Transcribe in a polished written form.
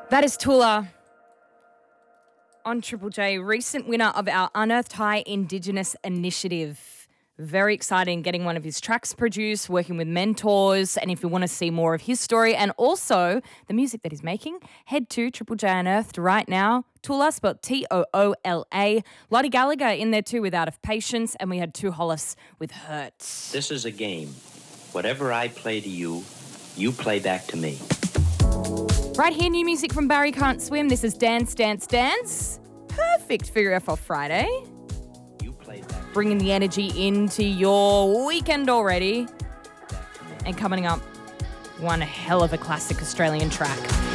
That is Tula on Triple J, recent winner of our Unearthed High Indigenous Initiative. Very exciting getting one of his tracks produced, working with mentors. And if you want to see more of his story and also the music that he's making, head to Triple J Unearthed right now. Toola, spelled Toola. Lottie Gallagher in there too with Out of Patience. And we had Two Hollis with Hurt. This is a game. Whatever I play to you, you play back to me. Right here, new music from Barry Can't Swim. This is Dance, Dance, Dance. Perfect for your FL Friday. Bringing the energy into your weekend already. And coming up, one hell of a classic Australian track.